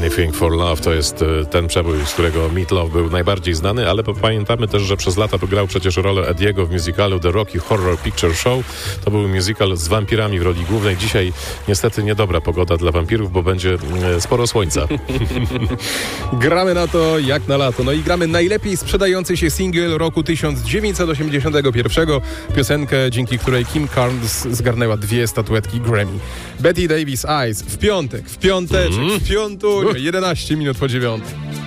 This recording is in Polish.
Anything for Love to jest ten przebój, z którego Meat Loaf był najbardziej znany, ale pamiętamy też, że przez lata grał przecież rolę Ediego w musicalu The Rocky Horror Picture Show. To był musical z wampirami w roli głównej. Dzisiaj niestety niedobra pogoda dla wampirów, bo będzie sporo słońca. Gramy na to jak na lato. No i gramy najlepiej sprzedający się singiel roku 1981. Piosenkę, dzięki której Kim Carnes zgarnęła 2 statuetki Grammy. Betty Davis Eyes w piątek, w piąteczek, w piątuniu, 11 minut po 9.